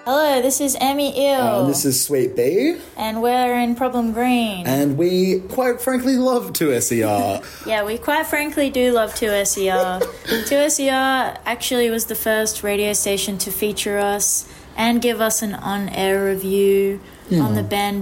Hello, this is Emmy Eel. And this is Sweet Bee. And we're in Problem Green. And we, quite frankly, love 2SER. Yeah, we quite frankly do love 2SER. 2SER actually was the first radio station to feature us and give us an on-air review on the band